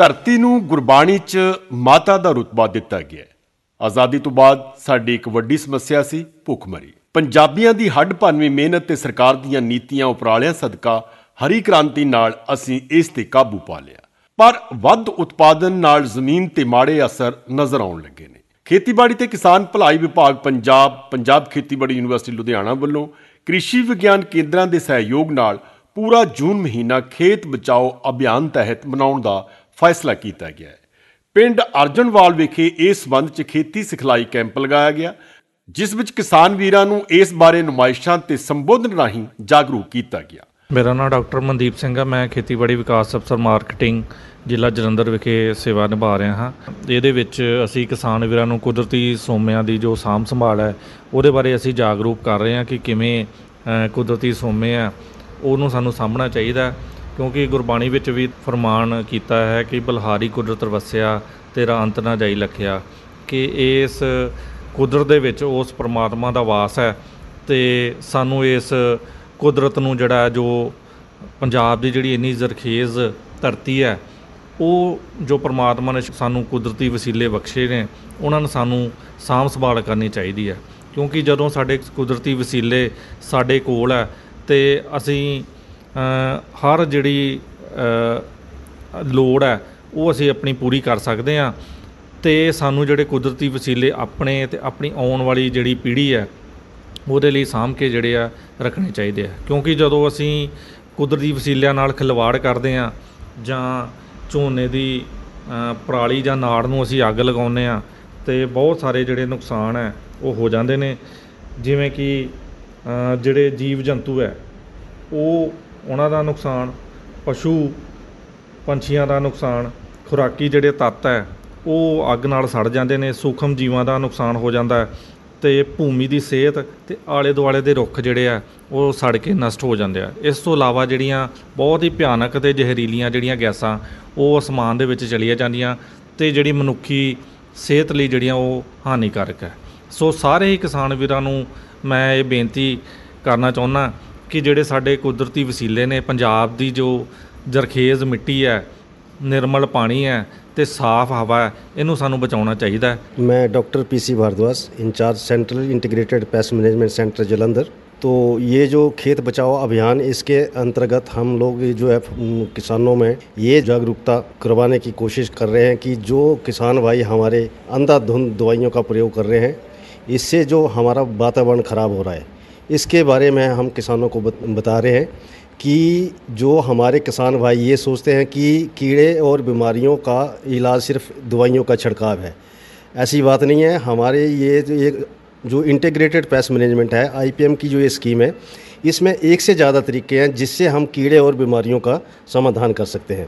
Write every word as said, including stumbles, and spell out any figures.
ਧਰਤੀ ਨੂੰ ਗੁਰਬਾਣੀ 'ਚ ਮਾਤਾ ਦਾ ਰੁਤਬਾ ਦਿੱਤਾ ਗਿਆ। ਆਜ਼ਾਦੀ ਤੋਂ ਬਾਅਦ ਸਾਡੀ ਇੱਕ ਵੱਡੀ ਸਮੱਸਿਆ ਸੀ ਭੁੱਖਮਰੀ। ਪੰਜਾਬੀਆਂ ਦੀ ਹੱਡ ਭੰਨਵੀਂ ਮਿਹਨਤ ਤੇ ਸਰਕਾਰ ਦੀਆਂ ਨੀਤੀਆਂ ਉਪਰਾਲਿਆਂ ਸਦਕਾ ਹਰੀ ਕ੍ਰਾਂਤੀ ਨਾਲ ਅਸੀਂ ਇਸ ਤੇ ਕਾਬੂ ਪਾ ਲਿਆ, ਪਰ ਵੱਧ ਉਤਪਾਦਨ ਨਾਲ ਜ਼ਮੀਨ ਤੇ ਮਾੜੇ ਅਸਰ ਨਜ਼ਰ ਆਉਣ ਲੱਗੇ ਨੇ। ਖੇਤੀਬਾੜੀ ਤੇ ਕਿਸਾਨ ਭਲਾਈ ਵਿਭਾਗ ਪੰਜਾਬ ਪੰਜਾਬ ਖੇਤੀਬਾੜੀ ਯੂਨੀਵਰਸਿਟੀ ਲੁਧਿਆਣਾ ਵੱਲੋਂ ਕ੍ਰਿਸ਼ੀ ਵਿਗਿਆਨ ਕੇਂਦਰਾਂ ਦੇ ਸਹਿਯੋਗ ਨਾਲ ਪੂਰਾ ਜੂਨ ਮਹੀਨਾ ਖੇਤ ਬਚਾਓ ਅਭਿਆਨ ਤਹਿਤ ਮਨਾਉਣ ਦਾ ਫੈਸਲਾ ਕੀਤਾ ਗਿਆ ਹੈ। ਪਿੰਡ ਅਰਜਨਵਾਲ ਵਿਖੇ ਇਸ ਸੰਬੰਧ 'ਚ ਖੇਤੀ ਸਿਖਲਾਈ ਕੈਂਪ ਲਗਾਇਆ ਗਿਆ, ਜਿਸ ਵਿੱਚ ਕਿਸਾਨ ਵੀਰਾਂ ਨੂੰ ਇਸ ਬਾਰੇ ਨੁਮਾਇਸ਼ਾਂ ਤੇ ਸੰਬੋਧਨ ਰਾਹੀਂ ਜਾਗਰੂਕ ਕੀਤਾ ਗਿਆ। ਮੇਰਾ ਨਾਮ ਡਾਕਟਰ ਮਨਦੀਪ ਸਿੰਘ ਹੈ। ਮੈਂ ਖੇਤੀਬਾੜੀ ਵਿਕਾਸ ਅਫਸਰ ਮਾਰਕੀਟਿੰਗ ਜ਼ਿਲ੍ਹਾ ਜਲੰਧਰ ਵਿਖੇ ਸੇਵਾ ਨਿਭਾ ਰਿਹਾ ਹਾਂ। ਇਹਦੇ ਵਿੱਚ ਅਸੀਂ ਕਿਸਾਨ ਵੀਰਾਂ ਨੂੰ ਕੁਦਰਤੀ ਸੋਮਿਆਂ ਦੀ ਜੋ ਸਾਂਭ ਸੰਭਾਲ ਹੈ ਉਹਦੇ ਬਾਰੇ ਅਸੀਂ ਜਾਗਰੂਕ ਕਰ ਰਹੇ ਹਾਂ ਕਿ ਕਿਵੇਂ ਕੁਦਰਤੀ ਸੋਮੇ ਆ ਉਹਨੂੰ ਸਾਨੂੰ ਸਾਂਭਣਾ ਚਾਹੀਦਾ, ਕਿਉਂਕਿ ਗੁਰਬਾਣੀ ਵਿੱਚ ਵੀ ਫਰਮਾਨ ਕੀਤਾ ਹੈ ਕਿ ਬਲਹਾਰੀ ਕੁਦਰਤ ਵਸਿਆ ਤੇਰਾ ਅੰਤ ਨਾ ਜਾਈ ਲਖਿਆ, ਕਿ ਇਸ ਕੁਦਰਤ ਦੇ ਵਿੱਚ ਉਸ ਪਰਮਾਤਮਾ ਦਾ ਵਾਸ ਹੈ ਅਤੇ ਸਾਨੂੰ ਇਸ ਕੁਦਰਤ ਨੂੰ ਜਿਹੜਾ ਜੋ ਪੰਜਾਬ ਦੀ ਜਿਹੜੀ ਇੰਨੀ ਜ਼ਰਖੇਜ਼ ਧਰਤੀ ਹੈ ਉਹ ਜੋ ਪਰਮਾਤਮਾ ਨੇ ਸਾਨੂੰ ਕੁਦਰਤੀ ਵਸੀਲੇ ਬਖਸ਼ੇ ਨੇ ਉਹਨਾਂ ਨੂੰ ਸਾਨੂੰ ਸਾਂਭ ਸੰਭਾਲ ਕਰਨੀ ਚਾਹੀਦੀ ਹੈ। ਕਿਉਂਕਿ ਜਦੋਂ ਸਾਡੇ ਕੁਦਰਤੀ ਵਸੀਲੇ ਸਾਡੇ ਕੋਲ ਹੈ ਅਤੇ ਅਸੀਂ ਹਰ ਜਿਹੜੀ ਲੋੜ ਹੈ ਉਹ ਅਸੀਂ ਆਪਣੀ ਪੂਰੀ ਕਰ ਸਕਦੇ ਹਾਂ, ਅਤੇ ਸਾਨੂੰ ਜਿਹੜੇ ਕੁਦਰਤੀ ਵਸੀਲੇ ਆਪਣੇ ਅਤੇ ਆਪਣੀ ਆਉਣ ਵਾਲੀ ਜਿਹੜੀ ਪੀੜ੍ਹੀ ਹੈ ਉਹਦੇ ਲਈ ਸਾਂਭ ਕੇ ਜਿਹੜੇ ਆ ਰੱਖਣੇ ਚਾਹੀਦੇ ਆ। ਕਿਉਂਕਿ ਜਦੋਂ ਅਸੀਂ ਕੁਦਰਤੀ ਵਸੀਲਿਆਂ ਨਾਲ ਖਿਲਵਾੜ ਕਰਦੇ ਹਾਂ ਜਾਂ ਝੋਨੇ ਦੀ ਪਰਾਲੀ ਜਾਂ ਨਾੜ ਨੂੰ ਅਸੀਂ ਅੱਗ ਲਗਾਉਂਦੇ ਹਾਂ ਅਤੇ ਬਹੁਤ ਸਾਰੇ ਜਿਹੜੇ ਨੁਕਸਾਨ ਹੈ ਉਹ ਹੋ ਜਾਂਦੇ ਨੇ, ਜਿਵੇਂ ਕਿ ਜਿਹੜੇ ਜੀਵ ਜੰਤੂ ਹੈ ਉਹ ਉਹਨਾਂ ਦਾ ਨੁਕਸਾਨ, ਪਸ਼ੂ ਪੰਛੀਆਂ ਦਾ ਨੁਕਸਾਨ, ਖੁਰਾਕੀ ਜਿਹੜੇ ਤੱਤ ਹੈ ਉਹ ਅੱਗ ਨਾਲ ਸੜ ਜਾਂਦੇ ਨੇ, ਸੂਖਮ ਜੀਵਾਂ ਦਾ ਨੁਕਸਾਨ ਹੋ ਜਾਂਦਾ ਅਤੇ ਭੂਮੀ ਦੀ ਸਿਹਤ ਅਤੇ ਆਲੇ ਦੁਆਲੇ ਦੇ ਰੁੱਖ ਜਿਹੜੇ ਆ ਉਹ ਸੜ ਕੇ ਨਸ਼ਟ ਹੋ ਜਾਂਦੇ ਆ। ਇਸ ਤੋਂ ਇਲਾਵਾ ਜਿਹੜੀਆਂ ਬਹੁਤ ਹੀ ਭਿਆਨਕ ਅਤੇ ਜ਼ਹਿਰੀਲੀਆਂ ਜਿਹੜੀਆਂ ਗੈਸਾਂ ਉਹ ਅਸਮਾਨ ਦੇ ਵਿੱਚ ਚਲੀਆਂ ਜਾਂਦੀਆਂ ਅਤੇ ਜਿਹੜੀ ਮਨੁੱਖੀ ਸਿਹਤ ਲਈ ਜਿਹੜੀਆਂ ਉਹ ਹਾਨੀਕਾਰਕ ਹੈ। ਸੋ ਸਾਰੇ ਹੀ ਕਿਸਾਨ ਵੀਰਾਂ ਨੂੰ ਮੈਂ ਇਹ ਬੇਨਤੀ ਕਰਨਾ ਚਾਹੁੰਦਾ ਕਿ ਜਿਹੜੇ ਸਾਡੇ ਕੁਦਰਤੀ ਵਸੀਲੇ ਨੇ, ਪੰਜਾਬ ਦੀ ਜੋ ਜ਼ਰਖੇਜ਼ ਮਿੱਟੀ ਹੈ, ਨਿਰਮਲ ਪਾਣੀ ਹੈ ਅਤੇ ਸਾਫ਼ ਹਵਾ ਹੈ, ਇਹਨੂੰ ਸਾਨੂੰ ਬਚਾਉਣਾ ਚਾਹੀਦਾ ਹੈ। मैं doctor P C Bhardwaj, in charge central integrated pest management centre Jalandhar. तो ये जो खेत बचाओ अभियान, इसके अंतर्गत हम लोग जो है किसानों में ये जागरूकता करवाने की कोशिश कर रहे हैं कि जो किसान भाई हमारे अंधाधुंध दवाइयों का प्रयोग कर रहे हैं, इससे जो हमारा वातावरण ख़राब हो रहा है, इसके बारे में हम किसानों को बता रहे हैं कि जो हमारे किसान भाई ये सोचते हैं कि कीड़े और बीमारियों का इलाज सिर्फ दवाइयों का छिड़काव है। ऐसी बात नहीं है। हमारे ये ये जो इंटीग्रेटेड पेस्ट मैनेजमेंट है, आई पी एम की जो ये स्कीम है, इसमें एक से ज़्यादा तरीके हैं जिससे हम कीड़े और बीमारियों का समाधान कर सकते हैं।